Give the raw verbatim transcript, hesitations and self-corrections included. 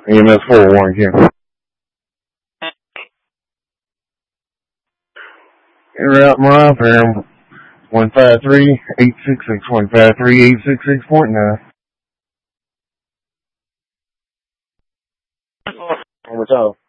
E M S four, Warren County. En route, my fare, one five three, eight six six, one five three, eight six six point nine. One more time.